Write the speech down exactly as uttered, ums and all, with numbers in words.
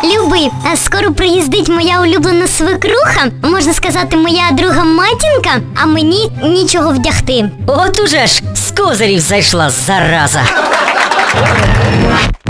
Любий, а скоро приїздить моя улюблена свекруха, можна сказати, моя друга матінка, а мені нічого вдягти. От уже ж з козирів зайшла, зараза.